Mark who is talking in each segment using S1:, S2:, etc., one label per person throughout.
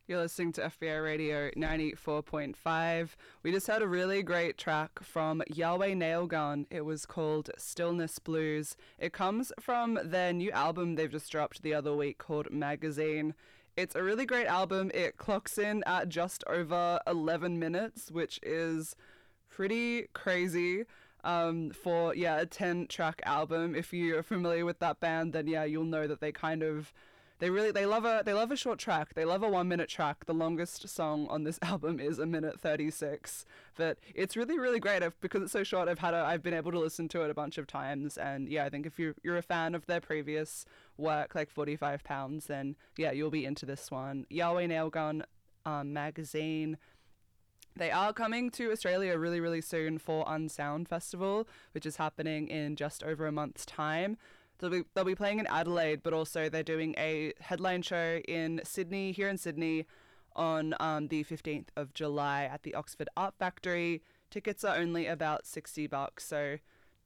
S1: You're listening to FBI Radio 94.5. We just had a really great track from Yahweh Nailgun. It was called Stillness Blues. It comes from their new album they've just dropped the other week called Magazine. It's a really great album. It clocks in at just over 11 minutes, which is pretty crazy for, a 10-track album. If you're familiar with that band, then you'll know that they love a short track. They love a 1 minute track. The longest song on this album is 1:36, but it's really, really great. Because it's so short, I've been able to listen to it a bunch of times, and I think if you're a fan of their previous work, like 45 Pounds, then you'll be into this one. Yahweh Nailgun Magazine. They are coming to Australia really, really soon for Unsound Festival, which is happening in just over a month's time. They'll be playing in Adelaide, but also they're doing a headline show in Sydney, here in Sydney, on the 15th of July at the Oxford Art Factory. Tickets are only about $60, so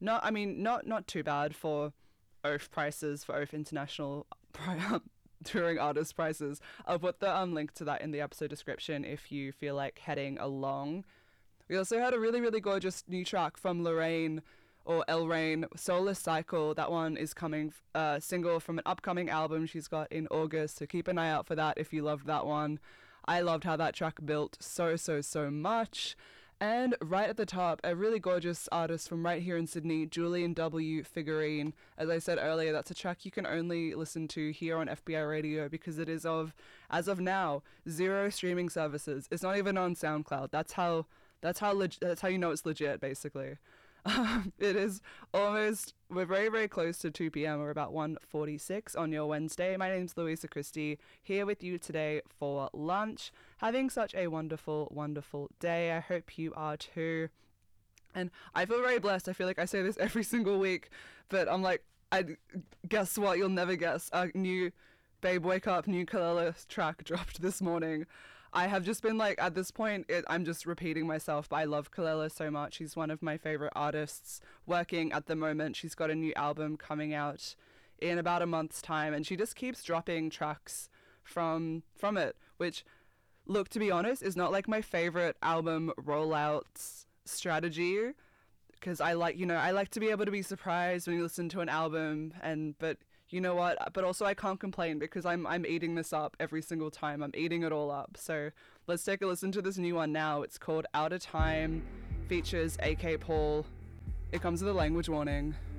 S1: not too bad for Oath prices, for Oath International touring artist prices. I'll put the link to that in the episode description if you feel like heading along. We also had a really, really gorgeous new track from Lorraine, or El Rain, Solar Cycle. That one is coming single from an upcoming album she's got in August, so keep an eye out for that if you loved that one. I loved how that track built so much. And right at the top, a really gorgeous artist from right here in Sydney, Julian W. Figurine. As I said earlier, that's a track you can only listen to here on FBI Radio because it is as of now, 0 streaming services. It's not even on SoundCloud. That's how you know it's legit, basically. It is we're very, very close to 2 p.m. We're about 1:46 on your Wednesday. My name's Louisa Christie, here with you today for lunch. Having such a wonderful, wonderful day. I hope you are too. And I feel very blessed. I feel like I say this every single week, but I'm like, guess what? You'll never guess. A new Babe Wake Up, new Kalela track dropped this morning. I have just been like, at this point, I'm just repeating myself, but I love Kalela so much. She's one of my favorite artists working at the moment. She's got a new album coming out in about a month's time, and she just keeps dropping tracks from it, which, look, to be honest, is not like my favorite album rollout strategy, because I like to be able to be surprised when you listen to an album, but you know what? But also I can't complain because I'm eating this up every single time. I'm eating it all up. So let's take a listen to this new one now. It's called Out of Time, features AK Paul. It comes with a language warning.